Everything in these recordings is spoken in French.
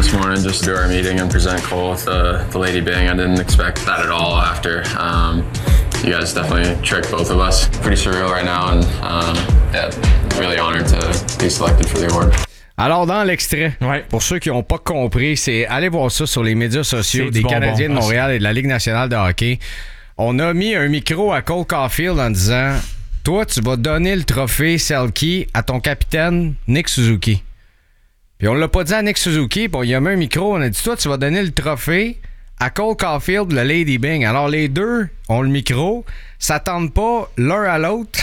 this morning just to do our meeting and present Cole with the Lady Bing. I didn't expect that at all after. You guys definitely tricked both of us. Pretty surreal right now, and yeah, really honored to be selected for the award. Alors, dans l'extrait, pour ceux qui n'ont pas compris, c'est allez voir ça sur les médias sociaux des Canadiens de Montréal et de la Ligue nationale de hockey. On a mis un micro à Cole Caulfield en disant « Toi, tu vas donner le trophée Selke à ton capitaine Nick Suzuki. » Puis on l'a pas dit à Nick Suzuki, puis il a mis un micro, on a dit « Toi, tu vas donner le trophée à Cole Caulfield, le Lady Bing. » Alors, les deux ont le micro, s'attendent pas l'un à l'autre.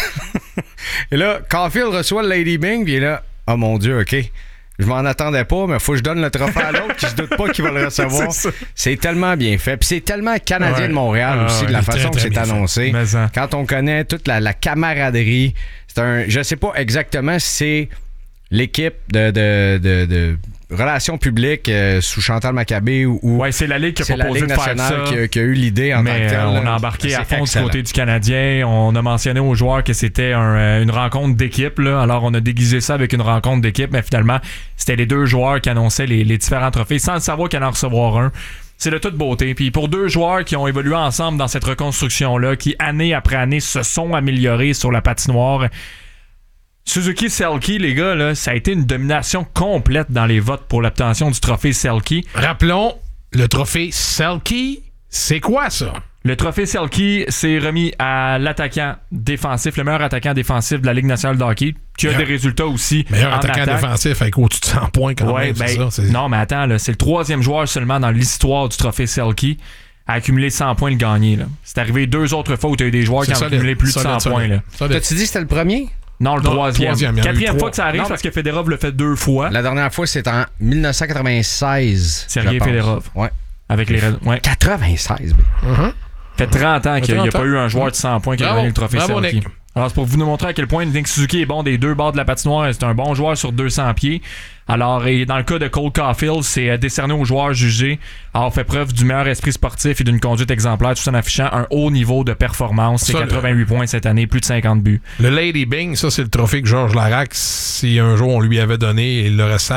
Et là, Caulfield reçoit le Lady Bing, puis il est là « Oh mon Dieu, OK. Je m'en attendais pas, mais faut que je donne le trophée à l'autre qui je doute pas qu'il va le recevoir. » C'est tellement bien fait. Puis c'est tellement Canadien de Montréal aussi, de la façon que c'est annoncé. Quand on connaît toute la camaraderie, c'est un. Je sais pas exactement si c'est l'équipe de relations publiques sous Chantal Maccabé ou c'est la Ligue qui a proposé de faire ça, qui a eu l'idée en tant que telle. On a embarqué à fond du côté du Canadien. On a mentionné aux joueurs que c'était une rencontre d'équipe. Là. Alors on a déguisé ça avec une rencontre d'équipe, mais finalement c'était les deux joueurs qui annonçaient les différents trophées sans le savoir qu'il allait en recevoir un. C'est de toute beauté. Puis pour deux joueurs qui ont évolué ensemble dans cette reconstruction-là, qui année après année se sont améliorés sur la patinoire, Suzuki Selke, les gars, là, ça a été une domination complète dans les votes pour l'obtention du trophée Selke. Rappelons, le trophée Selke, c'est quoi ça? Le trophée Selke, c'est remis à l'attaquant défensif, le meilleur attaquant défensif de la Ligue nationale de hockey, qui a des résultats aussi. Meilleur en attaquant attaque. Défensif avec au-dessus de 100 points quand même, c'est ça? Non, mais attends, là, c'est le troisième joueur seulement dans l'histoire du trophée Selke à accumuler 100 points et le gagner. Là. C'est arrivé 2 autres fois où tu as eu des joueurs qui ont accumulé plus de 100 points. Là. T'as-tu dit que c'était le premier? Non, le troisième. Quatrième fois que ça arrive, non, parce que Fedorov l'a fait 2 fois. La dernière fois, c'est en 1996. Sergei Fedorov. Ouais. Avec les 96, Ça fait 30 ans qu'il n'y a pas eu un joueur de 100 points qui a gagné le trophée Selke. Alors, c'est pour vous nous montrer à quel point Nick Suzuki est bon des deux bords de la patinoire. C'est un bon joueur sur 200 pieds. Alors, et dans le cas de Cole Caulfield, c'est décerné aux joueurs jugés avoir fait preuve du meilleur esprit sportif et d'une conduite exemplaire, tout en affichant un haut niveau de performance. C'est 88 points cette année, plus de 50 buts. Le Lady Bing, ça, c'est le trophée que Georges Larac, si un jour on lui avait donné, il l'aurait